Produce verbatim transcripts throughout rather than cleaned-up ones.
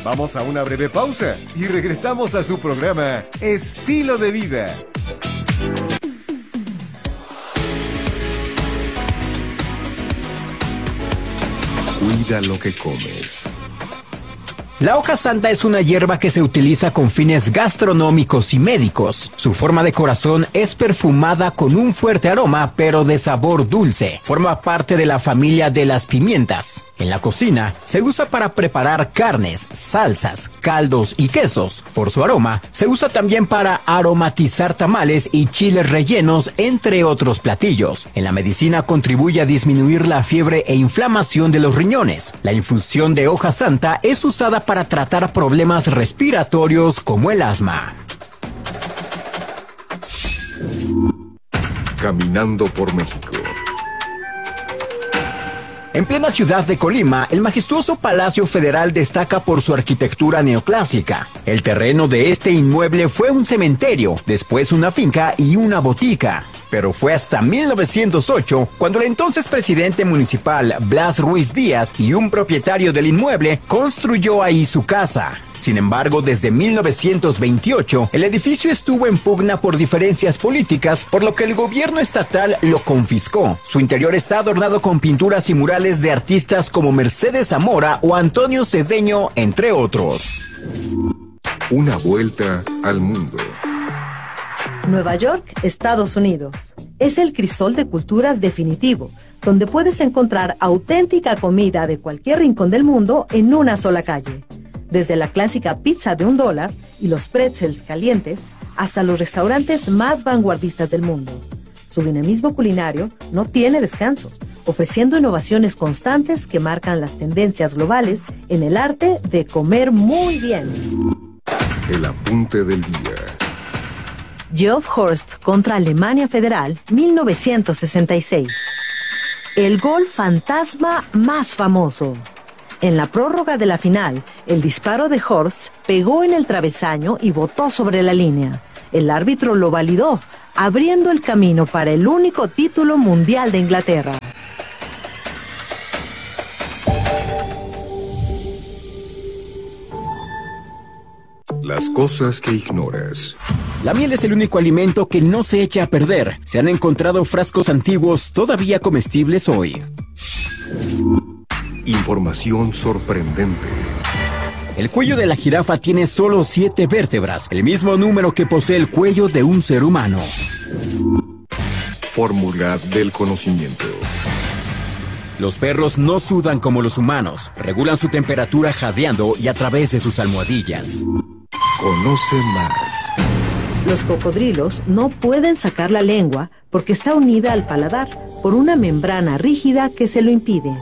Vamos a una breve pausa y regresamos a su programa Estilo de Vida. Cuida lo que comes. La hoja santa es una hierba que se utiliza con fines gastronómicos y médicos. Su forma de corazón es perfumada con un fuerte aroma, pero de sabor dulce. Forma parte de la familia de las pimientas. En la cocina, se usa para preparar carnes, salsas, caldos y quesos. Por su aroma, se usa también para aromatizar tamales y chiles rellenos, entre otros platillos. En la medicina contribuye a disminuir la fiebre e inflamación de los riñones. La infusión de hoja santa es usada para para tratar problemas respiratorios como el asma. Caminando por México. En plena ciudad de Colima, el majestuoso Palacio Federal destaca por su arquitectura neoclásica. El terreno de este inmueble fue un cementerio, después una finca y una botica. Pero fue hasta mil novecientos ocho cuando el entonces presidente municipal Blas Ruiz Díaz y un propietario del inmueble construyó ahí su casa. Sin embargo, desde mil novecientos veintiocho, el edificio estuvo en pugna por diferencias políticas, por lo que el gobierno estatal lo confiscó. Su interior está adornado con pinturas y murales de artistas como Mercedes Zamora o Antonio Cedeño, entre otros. Una vuelta al mundo. Nueva York, Estados Unidos. Es el crisol de culturas definitivo, donde puedes encontrar auténtica comida de cualquier rincón del mundo en una sola calle. Desde la clásica pizza de un dólar y los pretzels calientes, hasta los restaurantes más vanguardistas del mundo. Su dinamismo culinario no tiene descanso, ofreciendo innovaciones constantes que marcan las tendencias globales en el arte de comer muy bien. El apunte del día. Geoff Horst contra Alemania Federal, mil novecientos sesenta y seis. El gol fantasma más famoso. En la prórroga de la final, el disparo de Horst pegó en el travesaño y botó sobre la línea. El árbitro lo validó, abriendo el camino para el único título mundial de Inglaterra. Las cosas que ignoras. La miel es el único alimento que no se echa a perder. Se han encontrado frascos antiguos todavía comestibles hoy. Información sorprendente. El cuello de la jirafa tiene solo siete vértebras, el mismo número que posee el cuello de un ser humano. Fórmula del conocimiento. Los perros no sudan como los humanos, regulan su temperatura jadeando y a través de sus almohadillas. Conoce más. Los cocodrilos no pueden sacar la lengua porque está unida al paladar por una membrana rígida que se lo impide.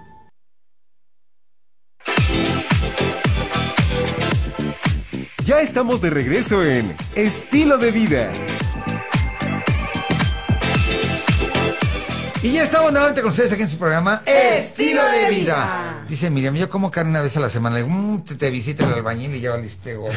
Ya estamos de regreso en Estilo de Vida. Y ya estamos nuevamente con ustedes aquí en su programa Estilo de Vida. Dice Miriam, yo como carne una vez a la semana. Le digo, mmm, te, te visita el albañil y ya valiste gordo.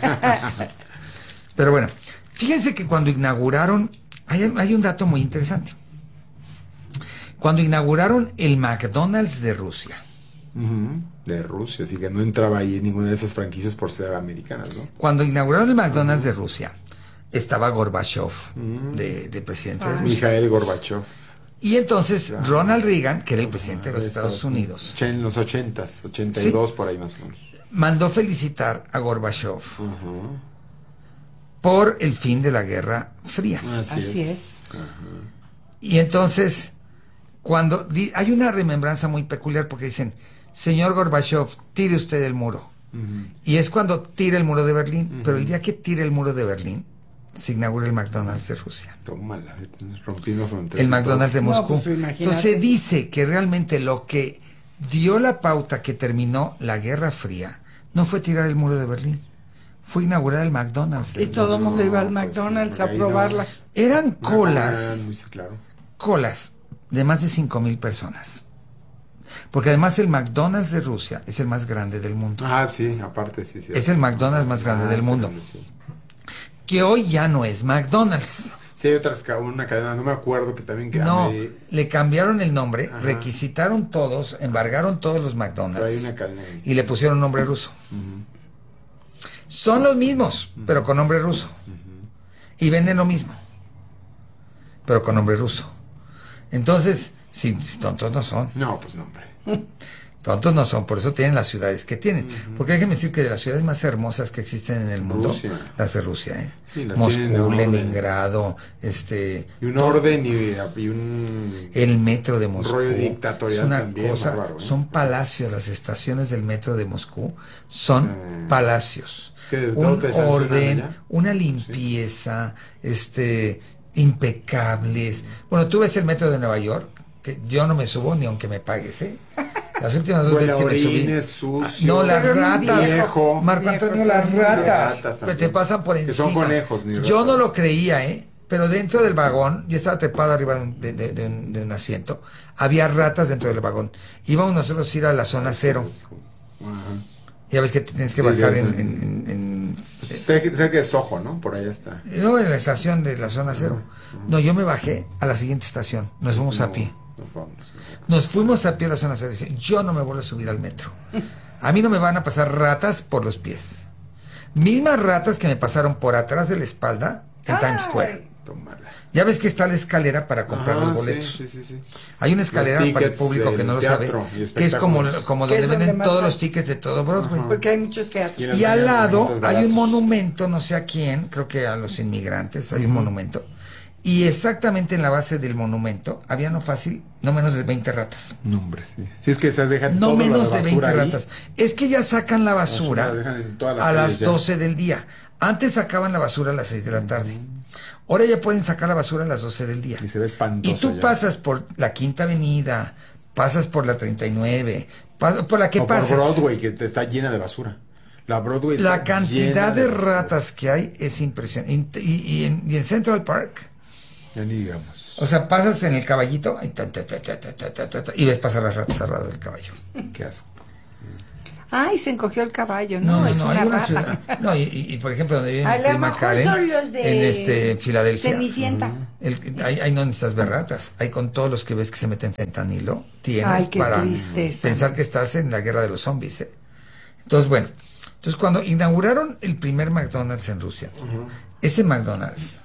Pero bueno, fíjense que cuando inauguraron, hay, hay un dato muy interesante. Cuando inauguraron el McDonald's de Rusia. Uh-huh. De Rusia, así que no entraba ahí ninguna de esas franquicias por ser americanas, ¿no? Cuando inauguraron el McDonald's de Rusia, estaba Gorbachev, uh-huh. de, de presidente ah, de Rusia. Mikhail Gorbachev. Y entonces ah, Ronald Reagan, que era el presidente ah, de los Estados, Estados Unidos, en los ochentas, ochenta y dos, sí, por ahí más o menos, mandó felicitar a Gorbachev uh-huh. por el fin de la Guerra Fría. Así, Así es. es. Uh-huh. Y entonces, cuando di, hay una remembranza muy peculiar porque dicen, señor Gorbachev, tire usted el muro. Uh-huh. Y es cuando tira el muro de Berlín, uh-huh. pero el día que tira el muro de Berlín, se inaugura el McDonald's de Rusia. Tómala, rompiendo fronteras. El McDonald's de Moscú. No, pues, entonces se dice que realmente lo que dio la pauta que terminó la Guerra Fría no fue tirar el muro de Berlín, fue inaugurar el McDonald's. Y todo el mundo iba al McDonald's pues, sí, a probarla. No. Eran colas, ah, sí, claro. colas de más de cinco mil personas. Porque además el McDonald's de Rusia es el más grande del mundo. Ah, sí, aparte sí, sí. Es el McDonald's más grande ah, del mundo. Grande, sí. Que hoy ya no es McDonald's. Sí, hay otras, ca- una cadena, no me acuerdo, que también que No, me- le cambiaron el nombre, Ajá. requisitaron todos, embargaron todos los pero hay McDonald's una cadena ahí. y le pusieron nombre ruso. Son los mismos, pero con nombre ruso. Y venden lo mismo, pero con nombre ruso. Entonces, sí, tontos no son. No, pues no, hombre. Tontos no son, por eso tienen las ciudades que tienen. Porque déjenme decir que de las ciudades más hermosas que existen en el mundo, Rusia. las de Rusia, ¿eh? Sí, las tienen en Moscú, orden. Leningrado, este, Y un orden y, y un... el metro de Moscú. rollo dictatorial es una también, cosa, bárbaro, ¿eh? son palacios, las estaciones del metro de Moscú son Eh, palacios. es que de todo Un te sancionan orden, allá. una limpieza, este, impecables. Bueno, tú ves el metro de Nueva York, que yo no me subo ni aunque me pagues, ¿eh? Las últimas dos Huele veces que me subí. orines, sucio, No, las Se ve muy ratas. viejo. Marco Antonio, Viejo, las son muy ratas. ratas que también. te pasan por Que encima. son conejos, ni Yo ratas. no lo creía, ¿eh? Pero dentro del vagón, yo estaba trepado arriba de un, de, de- de un, de un asiento, había ratas dentro del vagón. Íbamos nosotros a ir a la zona cero. Ajá. Ya ves que te tienes que Sí, bajar ya en, sé. en, en- en- Pues sé, sé que es Soho, ¿no? Por allá está. no, en la estación de la zona cero. No, yo me bajé a la siguiente estación. Nos fuimos a No, pie. no, vámonos. Nos fuimos a pie a la zona cero. Dije, yo no me vuelvo a subir al metro. A mí no me van a pasar ratas por los pies. Mismas ratas que me pasaron por atrás de la espalda en Times Square. Tómala. Ya ves que está la escalera para comprar Ajá, los boletos. Sí, sí, sí, sí. Hay una escalera Los para el tickets público que del no lo sabe, teatro y que es como, espectáculos. como Que donde es donde venden más todos hay. los tickets de todo Broadway. Porque hay muchos teatros. Y en Y el- al lado boletos hay un baratos. monumento, no sé a quién, creo que a los inmigrantes, hay un monumento. Y exactamente en la base del monumento había no fácil, no menos de veinte ratas. No, hombre, sí. Si es que se dejan No toda la menos de veinte basura ahí. ratas. Es que ya sacan la basura, Basura, dejan en todas las a las calles ya. doce del día. Antes sacaban la basura a las seis de la tarde. Ahora ya pueden sacar la basura a las doce del día. Y se ve espantoso Y tú ya. pasas por la Quinta Avenida, pasas por la treinta y nueve, pas- por la que O por pases. Broadway, que te está llena de basura. La Broadway está La cantidad llena de basura. ratas que hay es impresionante. Y, y en, y en Central Park, Ya ni digamos. o sea, pasas en el caballito y, ta, ta, ta, ta, ta, ta, ta, ta, y ves pasar las ratas al lado del caballo. Qué asco. Ay, se encogió el caballo, No, ¿no? no, es no, una hay una rata. ciudad. No, y, y, y, por ejemplo, donde vive A mi lo prima mejor Karen, son los de en este, Filadelfia. Cenicienta. El, ahí, ahí no necesitas ver ratas. Ahí con todos los que ves que se meten fentanilo, tienes Ay, qué para tristeza. pensar que estás en la guerra de los zombies. ¿eh? Entonces, bueno, entonces cuando inauguraron el primer McDonald's en Rusia, ese McDonald's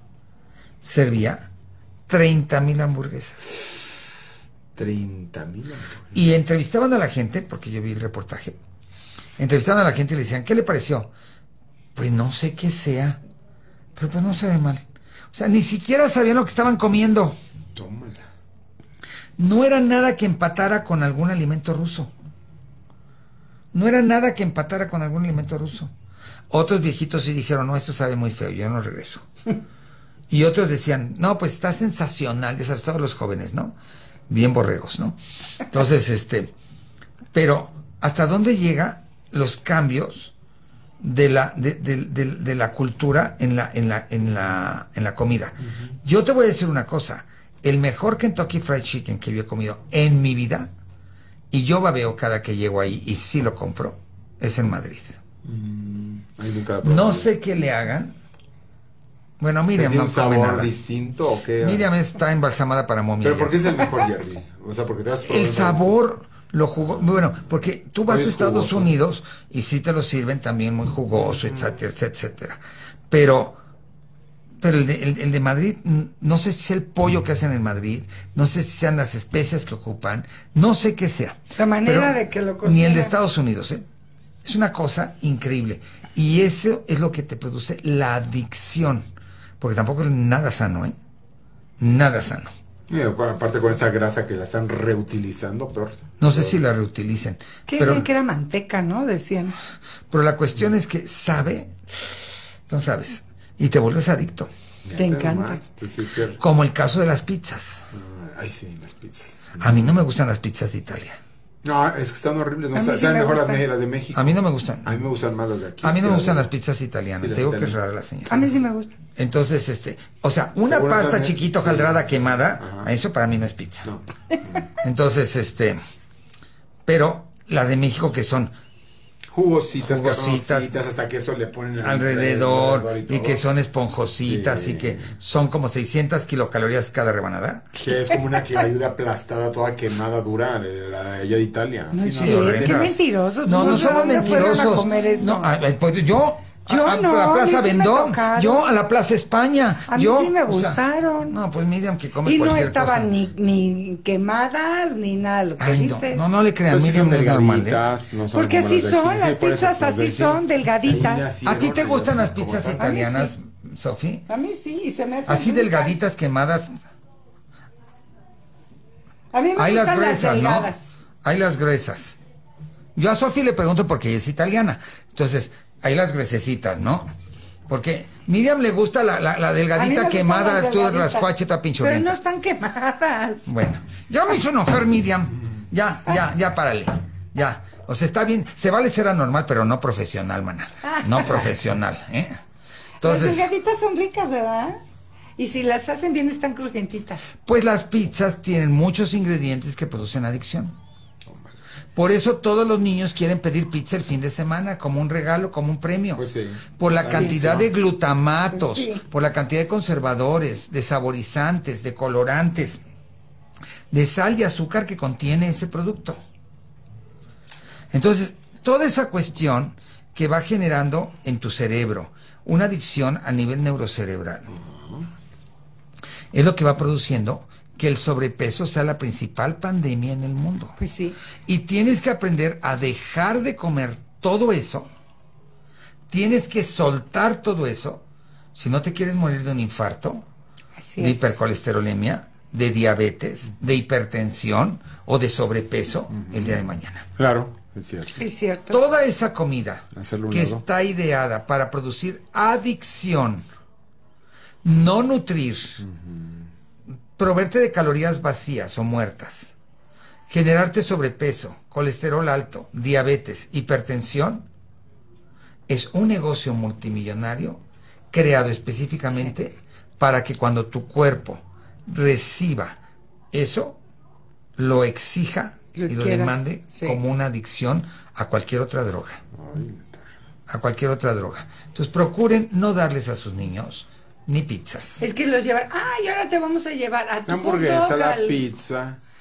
servía treinta mil hamburguesas. treinta mil. Y entrevistaban a la gente, porque yo vi el reportaje, entrevistaban a la gente y le decían, ¿qué le pareció? Pues no sé qué sea, pero pues no sabe mal. O sea, ni siquiera sabían lo que estaban comiendo. Tómala. No era nada que empatara con algún alimento ruso. No era nada que empatara con algún alimento ruso. Otros viejitos sí dijeron, no, esto sabe muy feo, yo no regreso. Y otros decían, no, pues está sensacional, ya sabes, todos los jóvenes, ¿no? Bien borregos, ¿no? Entonces, este, pero ¿hasta dónde llega los cambios de la, de, de, de, de la cultura en la, en la, en la, en la comida? Uh-huh. Yo te voy a decir una cosa, el mejor Kentucky Fried Chicken que yo he comido en mi vida, y yo babeo cada que llego ahí, y sí lo compro, es en Madrid. Mm, ahí nunca No sé qué le hagan. Bueno, Miriam ¿Tiene no un come sabor nada. distinto o qué? Miriam está embalsamada para momia. ¿Pero por qué es el mejor, Jerry? O sea, porque te has probado El sabor lo jugó. Bueno, porque tú vas Es a Estados jugoso. Unidos y sí te lo sirven también muy jugoso, etcétera, etcétera. Pero, pero el de, el, el de Madrid, no sé si es el pollo que hacen en Madrid, no sé si sean las especias que ocupan, no sé qué sea. La manera Pero de que lo Ni cocinan. el de Estados Unidos, ¿eh? Es una cosa increíble. Y eso es lo que te produce la adicción. Porque tampoco es nada sano, ¿eh? Nada sano. Y aparte con esa grasa que la están reutilizando, peor. No sé si la reutilicen. ¿Qué pero, decían que era manteca, no? Decían. pero la cuestión es que sabe, no sabes, y te vuelves adicto. Te encanta. Entonces, que... Como el caso de las pizzas. Ay, sí, las pizzas. A mí no me gustan las pizzas de Italia. No, es que están horribles. No A mí saben sí me mejor las, gustan. me- las de México. A mí no me gustan. A mí me gustan más las de aquí. A mí no me que gustan de- las pizzas italianas. Sí, las Te digo que es italianas. rara la señora. A mí sí me gusta. Entonces, este, o sea, una Seguro pasta esas- chiquita sí. hojaldrada quemada, Ajá. eso para mí no es pizza. No. Entonces, este, pero las de México que son Jugositas, Jugositas. carnositas, hasta que eso le ponen alrededor, alrededor y, y, que son esponjositas Sí. y que son como seiscientas kilocalorías cada rebanada. que es como una clayuda aplastada, toda quemada, dura, la de ella de Italia. No es Sí, cierto, horrendas. qué mentirosos. No, no ¿De somos dónde fueron a mentirosos. comer eso? No, a- a- pues yo Yo a, a no, la a Plaza mí sí me Vendón, tocaron. yo a la Plaza España. A mí yo, sí me o sea, gustaron. no, pues Miriam que come Y no cualquier estaban cosa. ni, ni quemadas ni nada de lo que Ay, no, dices. no, no le crean, Pues sí Miriam son es normal, ¿eh? delgaditas, no son Porque como así las de aquí. son, Sí, las por eso, pizzas pues, así de- son, Ahí delgaditas. nací, ¿A ti ¿no? te Yo gustan sé las cómo pizzas están. italianas, A mí Sofi? A mí sí, y se me hacen Así ricas. delgaditas, quemadas. A mí me Hay las gustan las gruesas, ¿no? delgadas. Hay las gruesas. Yo a Sofi le pregunto porque ella es italiana. Entonces, hay las gruesecitas, ¿no? Porque Miriam le gusta la, la, la A mí me delgadita gustan quemada, las tú delgaditas. rascuacheta Pero pinchurrienta. no están quemadas. Bueno, ya me hizo enojar Miriam. Ya, ya, ya, párale. Ya. O sea, está bien. Se vale ser anormal, pero no profesional, mana. No profesional, ¿eh? Las Entonces, delgaditas son ricas, ¿verdad? Y si las hacen bien están crujentitas. pues las pizzas tienen muchos ingredientes que producen adicción. Por eso todos los niños quieren pedir pizza el fin de semana como un regalo, como un premio. Pues sí. Por la Sí, cantidad sí. de glutamatos, Pues sí. por la cantidad de conservadores, de saborizantes, de colorantes, de sal y azúcar que contiene ese producto. Entonces, toda esa cuestión que va generando en tu cerebro una adicción a nivel neurocerebral es lo que va produciendo que el sobrepeso sea la principal pandemia en el mundo. Pues sí. Y tienes que aprender a dejar de comer todo eso. Tienes que soltar todo eso. Si no te quieres morir de un infarto, Así de es. hipercolesterolemia, de diabetes, de hipertensión o de sobrepeso el día de mañana. Claro, es cierto. Es cierto. Toda esa comida Hacerlo a un que lado. está ideada para producir adicción, no nutrir, proveerte de calorías vacías o muertas, generarte sobrepeso, colesterol alto, diabetes, hipertensión, es un negocio multimillonario creado específicamente para que cuando tu cuerpo reciba eso, lo exija Lo y lo quiera, demande sí. como una adicción a cualquier otra droga. A cualquier otra droga. Entonces procuren no darles a sus niños ni pizzas. Es que los llevan. Ay, ahora te vamos a llevar a tu La hamburguesa, hot dog la al- pizza.